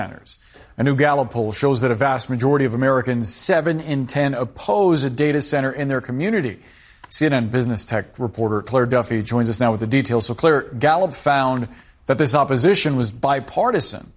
centers. A new Gallup poll shows that a vast majority of Americans, 7 in 10, oppose a data center in their community. CNN business tech reporter Claire Duffy joins us now with the details. So, Claire, Gallup found that this opposition was bipartisan.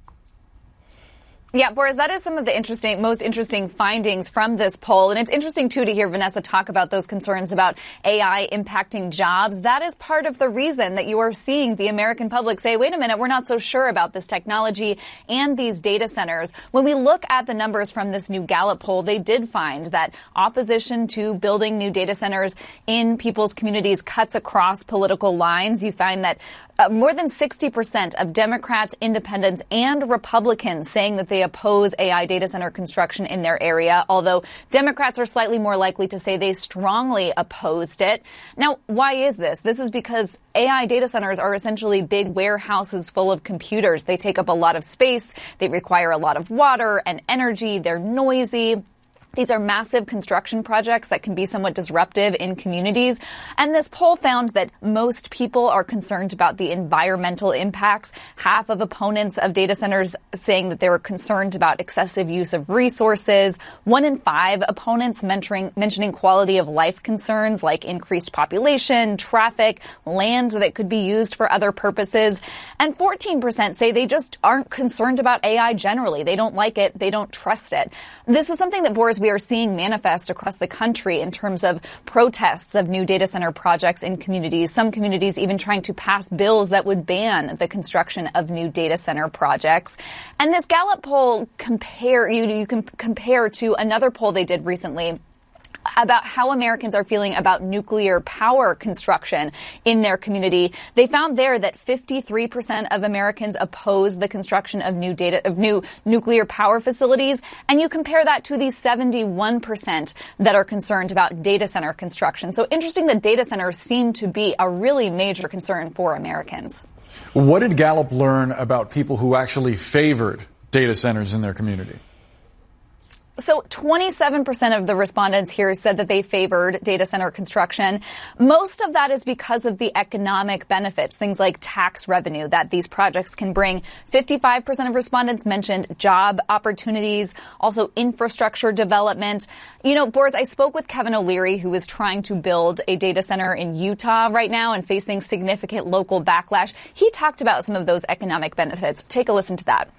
Yeah, Boris, that is some of the most interesting findings from this poll. And it's interesting, too, to hear Vanessa talk about those concerns about AI impacting jobs. That is part of the reason that you are seeing the American public say, wait a minute, we're not so sure about this technology and these data centers. When we look at the numbers from this new Gallup poll, they did find that opposition to building new data centers in people's communities cuts across political lines. You find that more than 60% of Democrats, independents, and Republicans saying that they oppose AI data center construction in their area, although Democrats are slightly more likely to say they strongly opposed it. Now, why is this? This is because AI data centers are essentially big warehouses full of computers. They take up a lot of space. They require a lot of water and energy. They're noisy. These are massive construction projects that can be somewhat disruptive in communities. And this poll found that most people are concerned about the environmental impacts. Half of opponents of data centers saying that they were concerned about excessive use of resources. 1 in 5 opponents mentioning quality of life concerns like increased population, traffic, land that could be used for other purposes. And 14% say they just aren't concerned about AI generally. They don't like it. They don't trust it. This is something that, Boris, we are seeing manifest across the country in terms of protests of new data center projects in communities. Some communities even trying to pass bills that would ban the construction of new data center projects. And this Gallup poll you can compare to another poll they did recently about how Americans are feeling about nuclear power construction in their community. They found there that 53% of Americans oppose the construction of new nuclear power facilities, and you compare that to the 71% that are concerned about data center construction. So interesting that data centers seem to be a really major concern for Americans. What did Gallup learn about people who actually favored data centers in their community? So 27% of the respondents here said that they favored data center construction. Most of that is because of the economic benefits, things like tax revenue that these projects can bring. 55% of respondents mentioned job opportunities, also infrastructure development. You know, Boris, I spoke with Kevin O'Leary, who is trying to build a data center in Utah right now and facing significant local backlash. He talked about some of those economic benefits. Take a listen to that.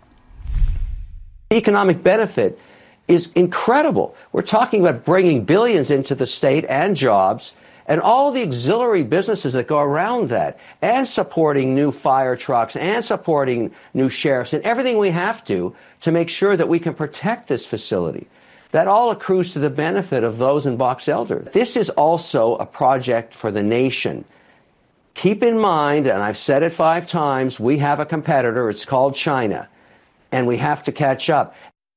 The economic benefit is incredible. We're talking about bringing billions into the state and jobs and all the auxiliary businesses that go around that, and supporting new fire trucks and supporting new sheriffs and everything we have to make sure that we can protect this facility. That all accrues to the benefit of those in Box Elder. This is also a project for the nation. Keep in mind, and I've said it 5 times, we have a competitor. It's called China, and we have to catch up.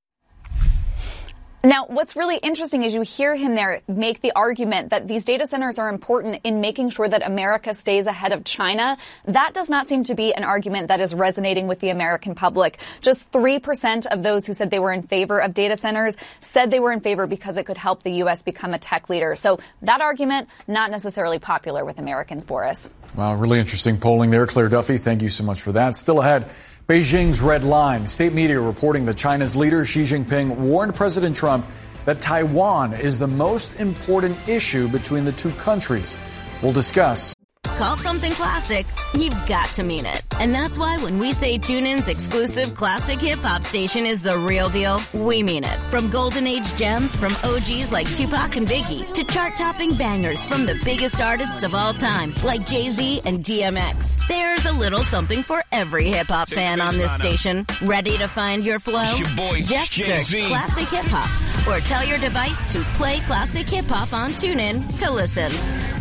Now, what's really interesting is you hear him there make the argument that these data centers are important in making sure that America stays ahead of China. That does not seem to be an argument that is resonating with the American public. Just 3% of those who said they were in favor of data centers said they were in favor because it could help the U.S. become a tech leader. So that argument, not necessarily popular with Americans, Boris. Wow, really interesting polling there. Claire Duffy, thank you so much for that. Still ahead, Beijing's red line. State media reporting that China's leader Xi Jinping warned President Trump that Taiwan is the most important issue between the two countries. We'll discuss. Call something classic, you've got to mean it. And that's why when we say TuneIn's exclusive classic hip-hop station is the real deal, we mean it. From golden age gems from OGs like Tupac and Biggie to chart-topping bangers from the biggest artists of all time like Jay-Z and DMX. There's a little something for every hip-hop fan on this station. Ready to find your flow? Just search Classic Hip-Hop or tell your device to play Classic Hip-Hop on TuneIn to listen.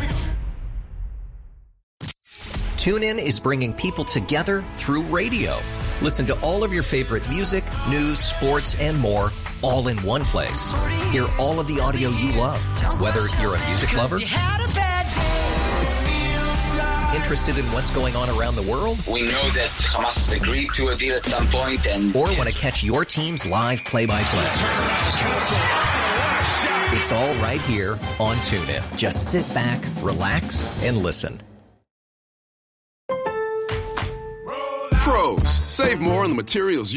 TuneIn is bringing people together through radio. Listen to all of your favorite music, news, sports, and more, all in one place. Hear all of the audio you love, whether you're a music lover, interested in what's going on around the world. We know that Hamas has agreed to a deal at some point, or want to catch your team's live play-by-play. It's all right here on TuneIn. Just sit back, relax, and listen. Pro Lowe's. Save more on the materials